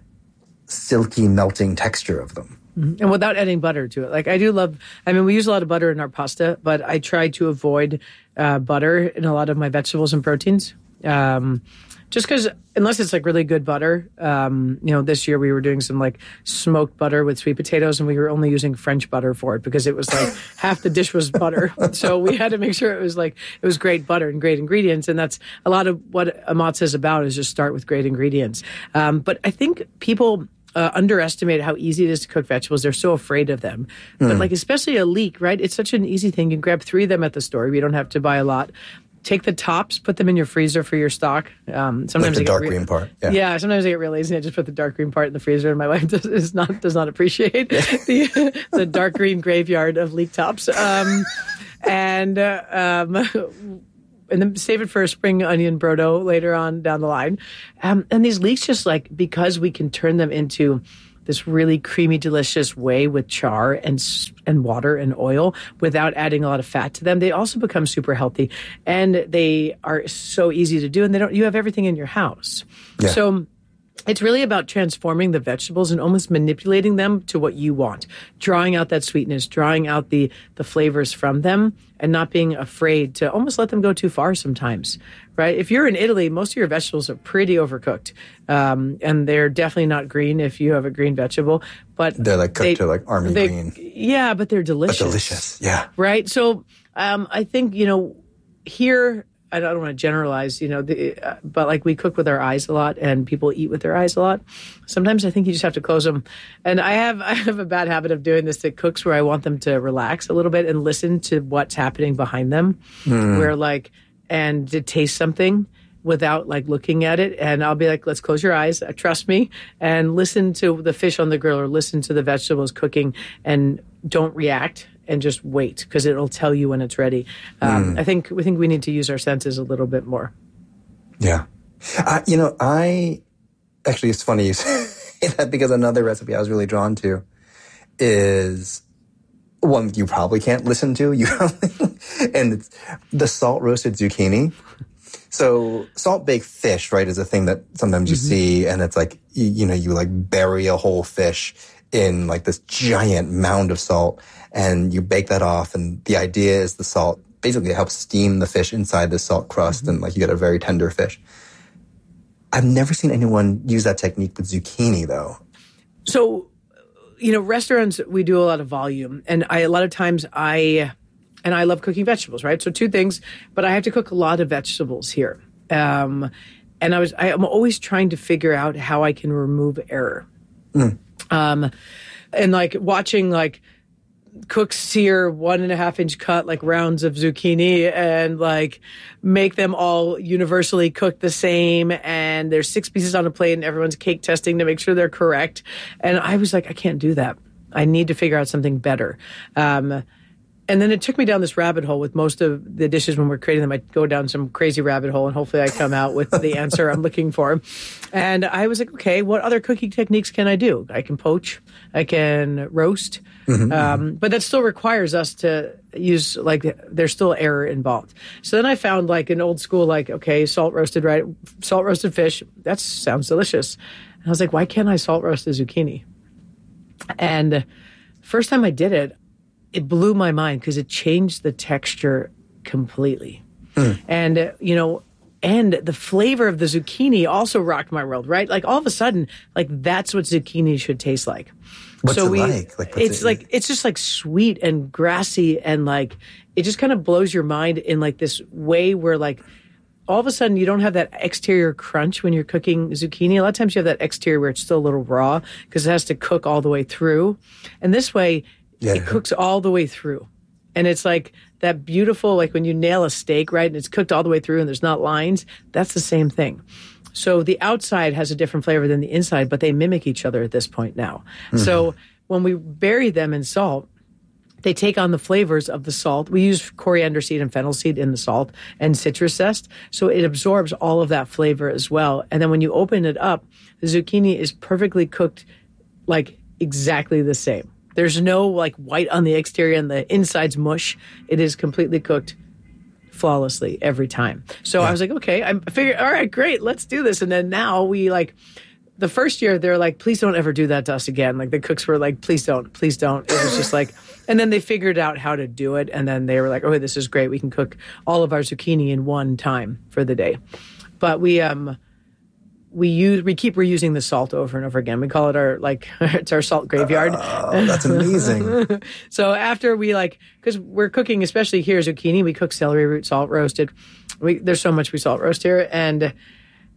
silky melting texture of them. Mm-hmm. And without adding butter to it. Like I do love, I mean, we use a lot of butter in our pasta, but I try to avoid uh, butter in a lot of my vegetables and proteins. Um, just because, unless it's like really good butter, um, you know, this year we were doing some like smoked butter with sweet potatoes, and we were only using French butter for it because it was like half the dish was butter. So we had to make sure it was like, it was great butter and great ingredients. And that's a lot of what Amatza is about, is just start with great ingredients. Um, but I think people uh, underestimate how easy it is to cook vegetables. They're so afraid of them. Mm. But like, especially a leek, right? It's such an easy thing. You can grab three of them at the store. You don't have to buy a lot. Take the tops, put them in your freezer for your stock. Um, sometimes like the I dark get re- green part. Yeah. yeah, sometimes I get real lazy and I just put the dark green part in the freezer, and my wife does, is not does not appreciate the the dark green graveyard of leek tops. Um, and uh, um, and then save it for a spring onion brodo later on down the line. Um, and these leeks, just like, because we can turn them into this really creamy, delicious way with char and and water and oil without adding a lot of fat to them. They also become super healthy, and they are so easy to do. And they don't. You have everything in your house, yeah. So it's really about transforming the vegetables and almost manipulating them to what you want, drawing out that sweetness, drawing out the the flavors from them, and not being afraid to almost let them go too far sometimes, right? If you're in Italy, most of your vegetables are pretty overcooked, um, and they're definitely not green if you have a green vegetable. But they're like cooked they, to like army they, green. Yeah, but they're delicious. But delicious, yeah. Right? So um, I think, you know, here, I don't want to generalize, you know, the, uh, but like we cook with our eyes a lot, and people eat with their eyes a lot. Sometimes I think you just have to close them. And I have I have a bad habit of doing this to cooks, where I want them to relax a little bit and listen to what's happening behind them, mm. where like, and to taste something without like looking at it. And I'll be like, let's close your eyes, uh, trust me, and listen to the fish on the grill or listen to the vegetables cooking, and don't react. And just wait, because it'll tell you when it's ready. Um, mm. I think we think we need to use our senses a little bit more. Yeah, uh, you know, I actually it's funny you say that, because another recipe I was really drawn to is one you probably can't listen to. You and it's the salt roasted zucchini. So salt baked fish, right, is a thing that sometimes you mm-hmm. see, and it's like you, you know you like bury a whole fish in like this giant mound of salt, and you bake that off, and the idea is the salt basically helps steam the fish inside the salt crust, mm-hmm. and like you get a very tender fish. I've never seen anyone use that technique with zucchini, though. So, you know, restaurants, we do a lot of volume, and I a lot of times I, and I love cooking vegetables, right? So two things, but I have to cook a lot of vegetables here. Um, and I was, I, I'm always trying to figure out how I can remove error. Mm. Um, and like watching like cooks sear one and a half inch cut like rounds of zucchini and like make them all universally cooked the same, and there's six pieces on a plate and everyone's cake testing to make sure they're correct. And I was like, I can't do that. I need to figure out something better. Um, And then it took me down this rabbit hole with most of the dishes when we're creating them. I go down some crazy rabbit hole, and hopefully I come out with the answer I'm looking for. And I was like, okay, what other cooking techniques can I do? I can poach, I can roast, mm-hmm. um, but that still requires us to use, like, there's still error involved. So then I found like an old school, like, okay, salt roasted, right? Salt roasted fish, that sounds delicious. And I was like, why can't I salt roast a zucchini? And first time I did it, it blew my mind, because it changed the texture completely. Mm. And, uh, you know, and the flavor of the zucchini also rocked my world, right? Like all of a sudden, like that's what zucchini should taste like. What's so it we, like? like it's it, like, it's just like sweet and grassy, and like, it just kind of blows your mind in like this way where like, all of a sudden you don't have that exterior crunch when you're cooking zucchini. A lot of times you have that exterior where it's still a little raw because it has to cook all the way through. And this way, yeah. it cooks all the way through. And it's like that beautiful, like when you nail a steak, right? And it's cooked all the way through and there's not lines. That's the same thing. So the outside has a different flavor than the inside, but they mimic each other at this point now. Mm-hmm. So when we bury them in salt, they take on the flavors of the salt. We use coriander seed and fennel seed in the salt and citrus zest. So it absorbs all of that flavor as well. And then when you open it up, the zucchini is perfectly cooked, like exactly the same. There's no like white on the exterior and the inside's mush. It is completely cooked flawlessly every time. So yeah. I was like, okay, I figured, all right, great, let's do this. And then now we like, the first year they're like, please don't ever do that to us again. Like the cooks were like, please don't, please don't. It was just like, and then they figured out how to do it. And then they were like, oh, this is great. We can cook all of our zucchini in one time for the day. But we, um, We use we keep reusing the salt over and over again. We call it our like it's our salt graveyard. Oh, that's amazing. So after we like, because we're cooking, especially here zucchini, we cook celery root salt roasted. We there's so much we salt roast here, and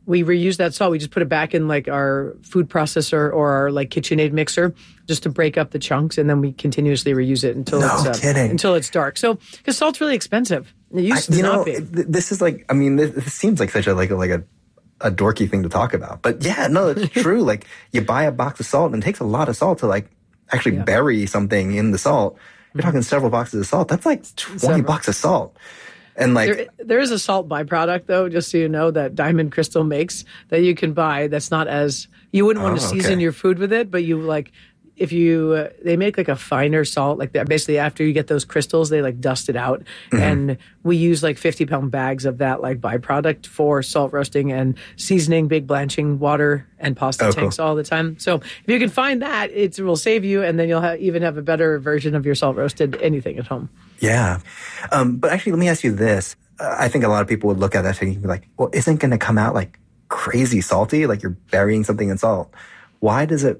we reuse that salt. We just put it back in like our food processor or our like KitchenAid mixer just to break up the chunks, and then we continuously reuse it until No it's uh, kidding. until it's dark. So because salt's really expensive. It used I- to you not know, be. th- this is like, I mean, this, this seems like such a, like a, like a, a dorky thing to talk about. But yeah, no, it's true. Like, you buy a box of salt, and it takes a lot of salt to like actually Yeah. bury something in the salt. You're talking several boxes of salt. That's like twenty Several. bucks of salt. And like, There, there is a salt byproduct, though, just so you know, that Diamond Crystal makes that you can buy. That's not as you wouldn't want to Oh, season okay. your food with it, but you like if you uh, they make like a finer salt like that. Basically, after you get those crystals, they like dust it out, Mhm. and we use like fifty pound bags of that like byproduct for salt roasting and seasoning, big blanching water and pasta Oh, cool. tanks all the time. So if you can find that, it will save you, and then you'll ha- even have a better version of your salt roasted anything at home. yeah. Um, but actually, let me ask you this. Uh, I think a lot of people would look at that thing and be like, well, isn't going to come out like crazy salty? Like you're burying something in salt. Why does it